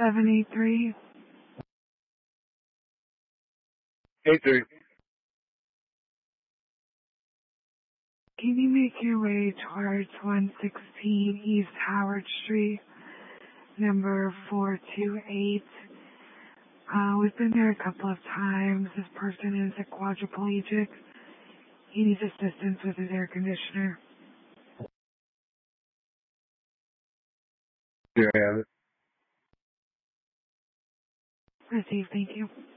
783. 83. Can you make your way towards 116 East Howard Street, number 428? We've been there a couple of times. This person is a quadriplegic. He needs assistance with his air conditioner. Here I have it. Received, thank you.